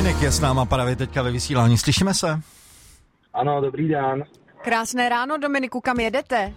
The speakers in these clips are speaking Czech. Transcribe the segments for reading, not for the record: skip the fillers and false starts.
Dominik je s náma právě teďka ve vysílání. Slyšíme se? Ano, dobrý den. Krásné ráno, Dominiku, kam jedete?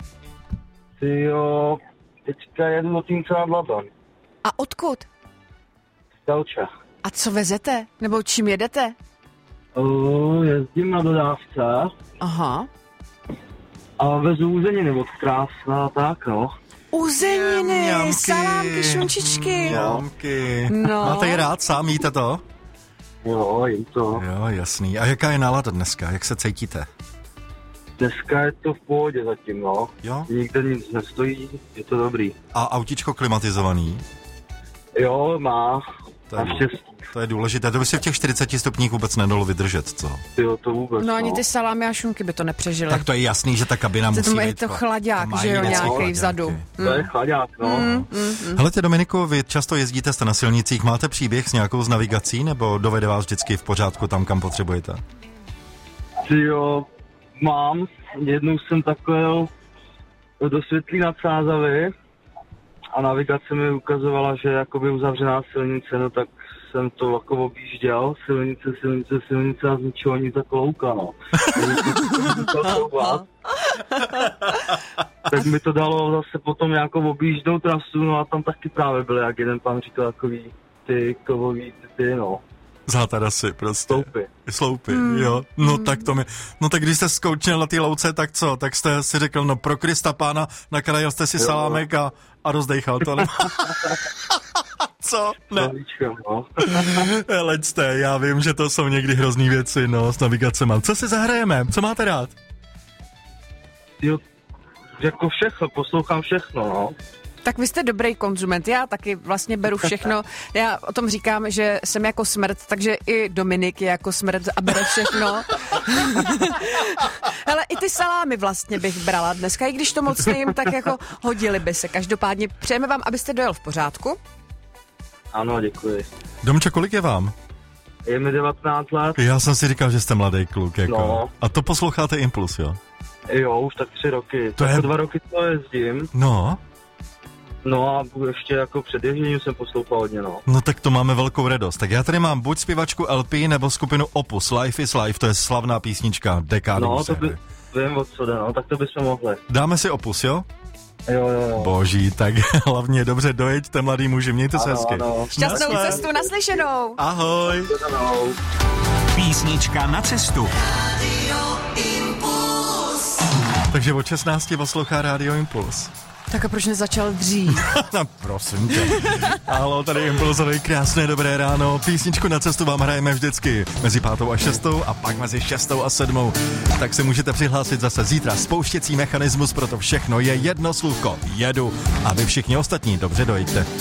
Jo, teďka jedu do Týnce nad Labem. A odkud? Z Telče. A co vezete? Nebo čím jedete? Jezdím na dodávce. Aha. A vezu uzeniny od Krásna, tak no. Uzeniny, Mňamky. salámky, šunčičky. Mňamky. No. Máte ji rád sám, jíte to? Jo, jim to. Jo, jasný. A jaká je nálada dneska? Jak se cítíte? Dneska je to v pohodě zatím, no. Jo? Nikde nic nestojí, je to dobrý. A autíčko klimatizovaný? Jo, má. Naštěstí. To je důležité. To by si v těch 40 stupních vůbec nedalo vydržet, co? Jo, to vůbec, No ani ty salámy a šunky by to nepřežily. Tak to je jasný, že ta kabina musí je být... to chlaďák, to že jo, mají nějaký chlaďáky. vzadu. To je chlaďák, no. Helejte, Dominiku, vy často jezdíte, jste na silnicích, máte příběh s nějakou z navigací, nebo dovede vás vždycky v pořádku tam, kam potřebujete? Jo, mám. Jednou jsem takhle jel do Světlí nad Sázavy a navigace mi ukazovala, že je jakoby uzavřená silnice, no tak jsem to jako objížděl, silnice a z ničeho nic tak louka, no. Tak mi to dalo zase potom nějakou objíždnou trasu, no a tam taky právě byly, jak jeden pán říkal, takový ty kovový ty, no. Zátarasy prostě. Sloupy, jo. No tak to mi... No tak když jste skoučnil na té louce, tak co? Tak jste si řekl, no pro Krista pána, nakrajil jste si salámek a rozdejchal to, nebo... Co? Ne. No. Leďte, já vím, že to jsou někdy hrozný věci, no, s navigacema. Co si zahrajeme? Co máte rád? Jo, jako všechno, poslouchám všechno, no. Tak vy jste dobrý konzument, já taky vlastně beru všechno. Já o tom říkám, že jsem jako smrt, takže i Dominik je jako smrt a bere všechno. Hele, i ty salámy vlastně bych brala dneska, i když to moc nejím, tak jako hodili by se. Každopádně přejeme vám, abyste dojel v pořádku. Ano, děkuji. Domčo, kolik je vám? Je mi 19 let. Já jsem si říkal, že jste mladý kluk, jako. No. A to posloucháte Impuls, jo? Jo, už tak 3 roky. To je... 2 roky to jezdím. No. No a ještě jako před ježděním jsem poslouchal hodně, no. No tak to máme velkou radost. Tak já tady mám buď zpěvačku LP nebo skupinu Opus. Life is Life, to je slavná písnička dekády. No, to by, vím, o co jde, no, tak to bychom mohli. Dáme si Opus, jo? Jo. Boží, tak hlavně dobře dojeďte, mladý muži, mějte se hezky. Ano. Šťastnou cestu, naslyšenou. Ahoj. Písnička na cestu. Takže od 16 poslouchá Rádio Impuls. Tak a proč nezačal dřív? No, prosím tě. Halo, tady Impulsový, krásné dobré ráno. Písničku na cestu vám hrajeme vždycky mezi 5. a 6. a pak mezi 6. a 7. Tak se můžete přihlásit zase zítra. Spouštěcí mechanismus, proto všechno je jedno slůvko. Jedu. A vy všichni ostatní dobře dojďte.